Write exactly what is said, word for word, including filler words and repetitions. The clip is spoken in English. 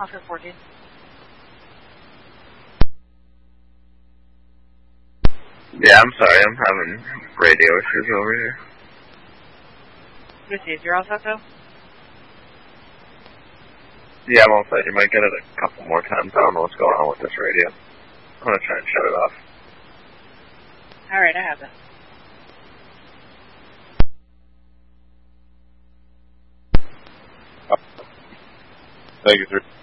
Oscar fourteen. Yeah, I'm sorry, I'm having radio issues over here. Let me see, is your all set though? Yeah, I'm all set. You might get it a couple more times. I don't know what's going on with this radio. I'm gonna try and shut it off. Alright, I have it. Thank you, sir.